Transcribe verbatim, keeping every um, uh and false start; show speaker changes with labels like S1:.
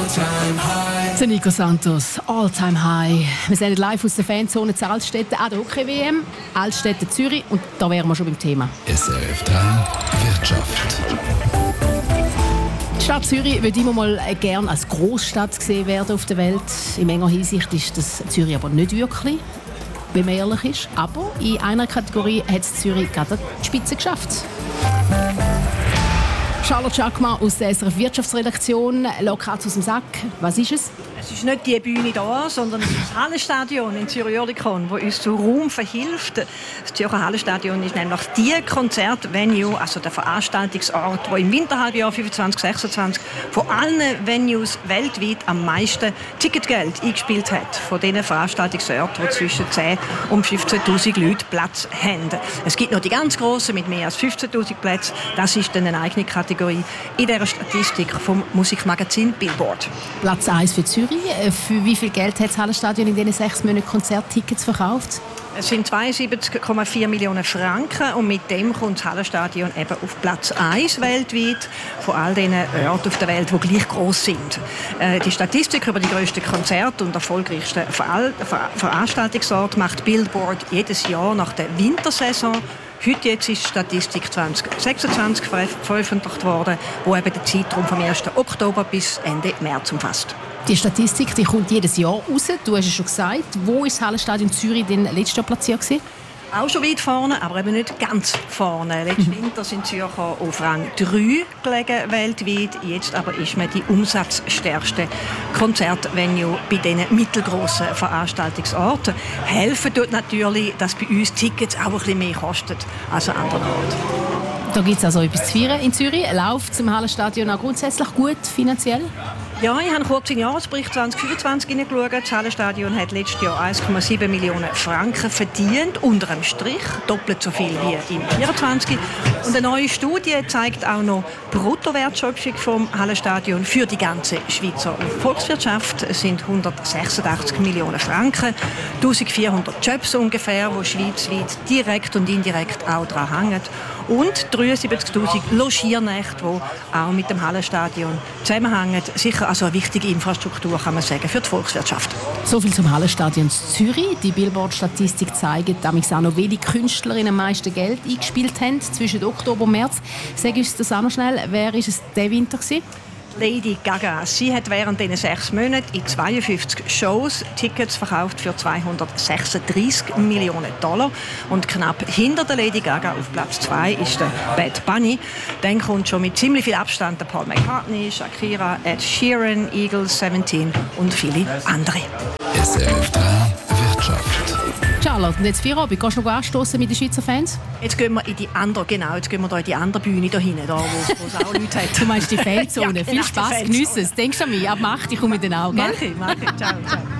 S1: All-Time High.
S2: Nico Santos, All-Time High. Wir sind live aus der Fanzone zu Altstädten an der Hockey-W M, Altstädten Zürich, und da wären wir schon beim Thema.
S1: S R F drei Wirtschaft.
S2: Die Stadt Zürich wird immer mal gerne als Großstadt gesehen werden auf der Welt. In enger Hinsicht ist das Zürich aber nicht wirklich, wenn man ehrlich ist. Aber in einer Kategorie hat es Zürich gerade die Spitze geschafft. Charlotte Schackmann aus der S R F Wirtschaftsredaktion. Lokal aus dem Sack. Was ist es?
S3: Es ist nicht die Bühne hier, sondern das Hallenstadion in Zürich-Oerlikon, das uns zu Raum verhilft. Das Zürcher Hallenstadion ist nämlich die Konzertvenue, also der Veranstaltungsort, der im Winterhalbjahr fünfundzwanzig sechsundzwanzig von allen Venues weltweit am meisten Ticketgeld eingespielt hat. Von diesen Veranstaltungsorten, die zwischen zehn und fünfzehntausend Leute Platz haben. Es gibt noch die ganz grossen mit mehr als fünfzehntausend Plätzen. Das ist dann eine eigene Kategorie in dieser Statistik vom Musikmagazin Billboard.
S2: Platz eins für Zürich. Für wie viel Geld hat das Hallenstadion in diesen sechs Monaten Konzerttickets verkauft?
S3: Es sind zweiundsiebzig Komma vier Millionen Franken und mit dem kommt das Hallenstadion eben auf Platz eins weltweit von all den Orten auf der Welt, die gleich gross sind. Äh, die Statistik über die grössten Konzerte und erfolgreichsten Ver- Ver- Veranstaltungsorte macht Billboard jedes Jahr nach der Wintersaison. Heute jetzt ist die Statistik zwanzig sechsundzwanzig veröffentlicht worden, wo eben den Zeitraum vom ersten Oktober bis Ende März umfasst.
S2: Die Statistik die kommt jedes Jahr raus. Du hast es schon gesagt. Wo ist das Hallenstadion Zürich denn letztes Jahr platziert gewesen?
S3: Auch schon weit vorne, aber eben nicht ganz vorne. Letzten Winter sind Zürcher auf Rang drei gelegen weltweit. Jetzt aber ist man die umsatzstärkste Konzertvenue bei diesen mittelgroßen Veranstaltungsorten. Helfen tut natürlich, dass bei uns Tickets auch ein bisschen mehr kosten als an anderen Orten.
S2: Da gibt es also etwas zu feiern in Zürich. Läuft zum Hallenstadion auch grundsätzlich gut finanziell?
S3: Ja, ich habe kurz in den Jahresbericht zwanzig fünfundzwanzig hineingeschaut. Das Hallenstadion hat letztes Jahr eins Komma sieben Millionen Franken verdient, unter dem Strich, doppelt so viel wie im vierundzwanzig. Und eine neue Studie zeigt auch noch die Bruttowertschöpfung vom Hallenstadion für die ganze Schweizer Volkswirtschaft. Es sind hundertsechsundachtzig Millionen Franken, eintausendvierhundert Jobs ungefähr, die schweizweit direkt und indirekt auch daran hängen. Und dreiundsiebzigtausend Logiernächte, die auch mit dem Hallenstadion zusammenhängen. Sicher also eine wichtige Infrastruktur, kann man sagen, für die Volkswirtschaft.
S2: So viel zum Hallenstadion Zürich. Die Billboard-Statistik zeigt, dass auch noch welche Künstlerinnen am meisten Geld eingespielt haben zwischen Oktober und März. Sag uns das auch noch schnell. Wer war es diesen Winter gewesen?
S3: Lady Gaga. Sie hat während diesen sechs Monaten in zweiundfünfzig Shows Tickets verkauft für zweihundertsechsunddreißig Millionen Dollar. Und knapp hinter der Lady Gaga auf Platz zwei ist der Bad Bunny. Dann kommt schon mit ziemlich viel Abstand der Paul McCartney, Shakira, Ed Sheeran, Eagles, Seventeen und viele andere.
S1: S R F drei Wirtschaft.
S2: Charlotte, und jetzt Feierabend. Gehst du noch anstoßen mit den Schweizer Fans?
S3: Jetzt gehen wir in die andere, genau, jetzt gehen wir da in die andere Bühne da hinten, da, wo, wo es auch Leute hat.
S2: Du meinst die Fanzone.
S3: Ja,
S2: Viel
S3: genau,
S2: Spass,
S3: die
S2: geniess es. Denkst du an mich? Ab acht, ich komme mit den Augen.
S3: Mach ich, mach ich. Ciao, ciao.